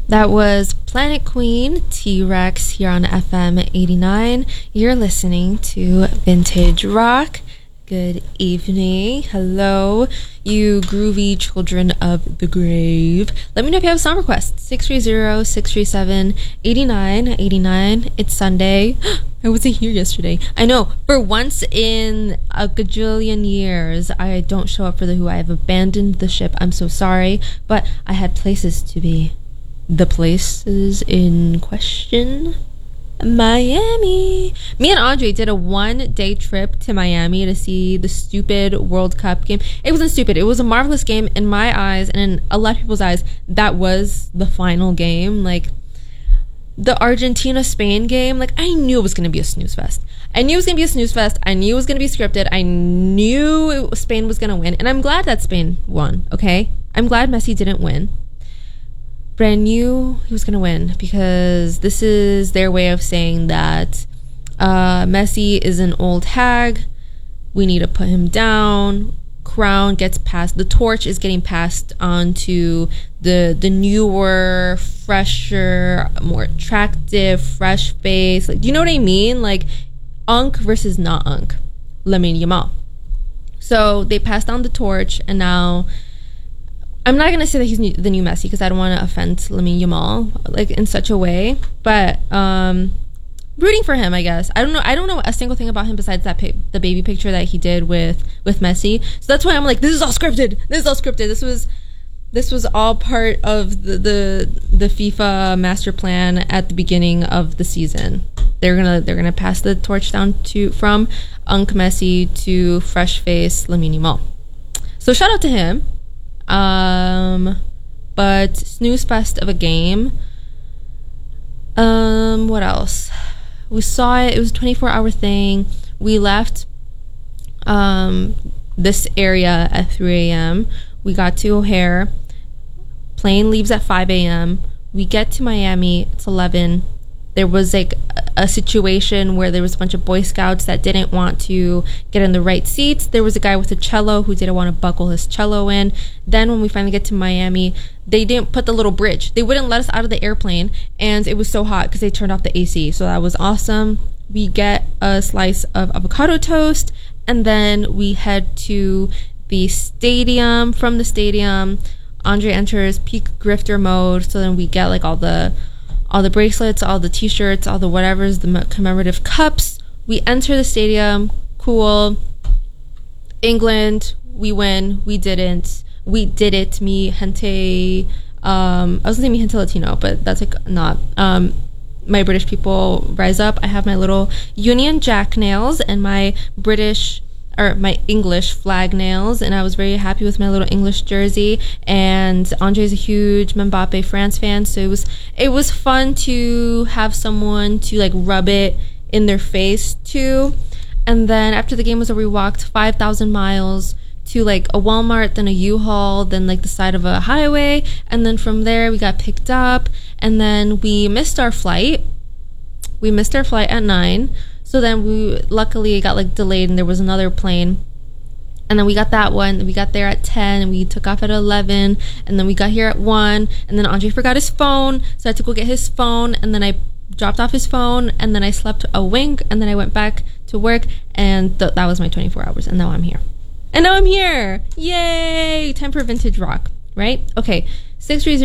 That was Planet Queen, T-Rex here on FM 89. You're listening to Vintage Rock. Good evening. Hello, you groovy children of the grave. Let me know if you have a song request. 630-637-8989. It's Sunday. I wasn't here yesterday. I know. For once in a gajillion years, I don't show up for The Who. I have abandoned the ship. I'm so sorry. But I had places to be. The places in question: Miami. Me and Andre did a 1-day trip to Miami to see the stupid World Cup game. It wasn't stupid. It was a marvelous game in my eyes, and in a lot of people's eyes, that was the final game. Like, the Argentina-Spain game, like, I knew it was going to be a snooze fest. I knew it was going to be a snooze fest. I knew it was going to be scripted. I knew Spain was going to win, and I'm glad that Spain won, okay? I'm glad Messi didn't win. But I knew he was going to win because this is their way of saying that Messi is an old hag. We need to put him down. Crown gets passed. The torch is getting passed on to the newer, fresher, more attractive, fresh face. Like, do you know what I mean? Like, Unk versus not Unk. Lamine Yamal. So they passed on the torch, and now I'm not gonna say that he's the new Messi because I don't want to offend Lamine Yamal like in such a way, but rooting for him, I guess. I don't know a single thing about him besides that the baby picture that he did with Messi. So that's why I'm like, this is all scripted. This was all part of the FIFA master plan at the beginning of the season. They're gonna pass the torch down from Unk Messi to fresh face Lamine Yamal. So shout out to him. But snooze fest of a game. What else? We saw it. It was a 24-hour thing. We left this area at 3 a.m. We got to O'Hare. Plane leaves at 5 a.m. We get to Miami. It's 11. There was like a situation where there was a bunch of Boy Scouts that didn't want to get in the right seats. There was a guy with a cello who didn't want to buckle his cello in. Then when we finally get to Miami, they didn't put the little bridge. They wouldn't let us out of the airplane, and it was so hot because they turned off the AC. So that was awesome. We get a slice of avocado toast, and then we head to the stadium. From the stadium, Andre enters peak grifter mode. So then we get like all the bracelets, all the t-shirts, all the whatevers, the commemorative cups. We enter the stadium. Cool. England, we win. We didn't. We did it. Mi gente. I was gonna say mi gente Latino, but that's like not. My British people rise up. I have my little Union Jack nails and my English flag nails, and I was very happy with my little English jersey. And Andre's a huge Mbappe France fan, so it was fun to have someone to like rub it in their face too. And then after the game was over, we walked 5,000 miles to like a Walmart, then a U-Haul, then like the side of a highway, and then from there we got picked up, and then we missed our flight. We missed our flight at 9. So then we luckily got like delayed, and there was another plane, and then we got that one. We got there at 10, and we took off at 11, and then we got here at 1, and then Andre forgot his phone, so I had to go get his phone, and then I dropped off his phone, and then I slept a wink, and then I went back to work, and that was my 24 hours, and now I'm here. Yay! Time for Vintage Rock, right? Okay, 630